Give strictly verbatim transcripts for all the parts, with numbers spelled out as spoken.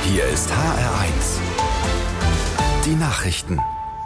Hier ist H R eins. Die Nachrichten.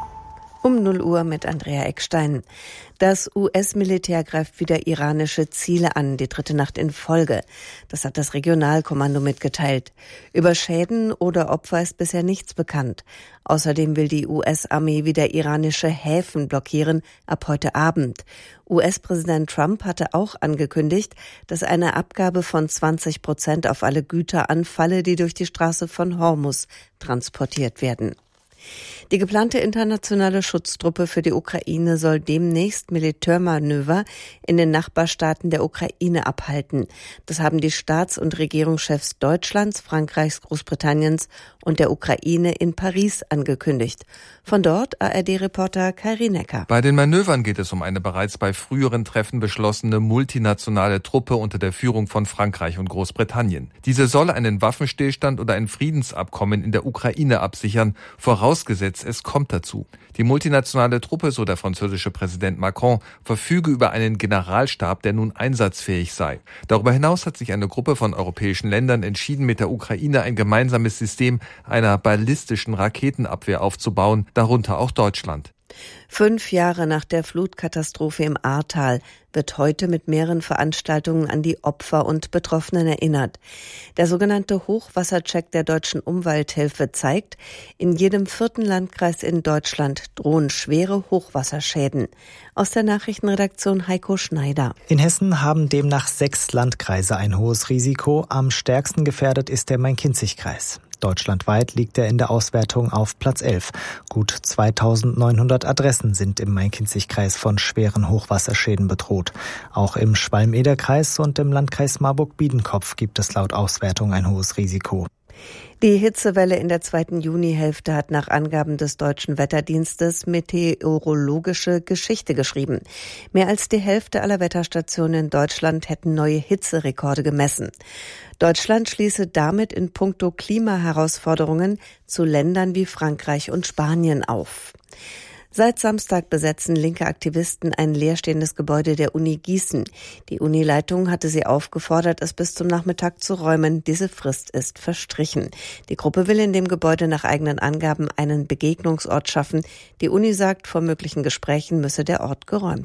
Um null Uhr mit Andrea Eckstein. Das U S-Militär greift wieder iranische Ziele an, die dritte Nacht in Folge. Das hat das Regionalkommando mitgeteilt. Über Schäden oder Opfer ist bisher nichts bekannt. Außerdem will die U S-Armee wieder iranische Häfen blockieren, ab heute Abend. U S-Präsident Trump hatte auch angekündigt, dass eine Abgabe von zwanzig Prozent auf alle Güter anfalle, die durch die Straße von Hormuz transportiert werden. Die geplante internationale Schutztruppe für die Ukraine soll demnächst Militärmanöver in den Nachbarstaaten der Ukraine abhalten. Das haben die Staats- und Regierungschefs Deutschlands, Frankreichs, Großbritanniens und der Ukraine in Paris angekündigt. Von dort A R D-Reporter Kai Rienecker. Bei den Manövern geht es um eine bereits bei früheren Treffen beschlossene multinationale Truppe unter der Führung von Frankreich und Großbritannien. Diese soll einen Waffenstillstand oder ein Friedensabkommen in der Ukraine absichern, vorausgesetzt es kommt dazu. Die multinationale Truppe, so der französische Präsident Macron, verfüge über einen Generalstab, der nun einsatzfähig sei. Darüber hinaus hat sich eine Gruppe von europäischen Ländern entschieden, mit der Ukraine ein gemeinsames System einer ballistischen Raketenabwehr aufzubauen, darunter auch Deutschland. Fünf Jahre nach der Flutkatastrophe im Ahrtal wird heute mit mehreren Veranstaltungen an die Opfer und Betroffenen erinnert. Der sogenannte Hochwassercheck der Deutschen Umwelthilfe zeigt, in jedem vierten Landkreis in Deutschland drohen schwere Hochwasserschäden. Aus der Nachrichtenredaktion Heiko Schneider. In Hessen haben demnach sechs Landkreise ein hohes Risiko. Am stärksten gefährdet ist der Main-Kinzig-Kreis. Deutschlandweit liegt er in der Auswertung auf Platz elf. Gut zweitausendneunhundert Adressen sind im Main-Kinzig-Kreis von schweren Hochwasserschäden bedroht. Auch im Schwalm-Eder-Kreis und im Landkreis Marburg-Biedenkopf gibt es laut Auswertung ein hohes Risiko. Die Hitzewelle in der zweiten Junihälfte hat nach Angaben des Deutschen Wetterdienstes meteorologische Geschichte geschrieben. Mehr als die Hälfte aller Wetterstationen in Deutschland hätten neue Hitzerekorde gemessen. Deutschland schließe damit in puncto Klimaherausforderungen zu Ländern wie Frankreich und Spanien auf. Seit Samstag besetzen linke Aktivisten ein leerstehendes Gebäude der Uni Gießen. Die Unileitung hatte sie aufgefordert, es bis zum Nachmittag zu räumen. Diese Frist ist verstrichen. Die Gruppe will in dem Gebäude nach eigenen Angaben einen Begegnungsort schaffen. Die Uni sagt, vor möglichen Gesprächen müsse der Ort geräumt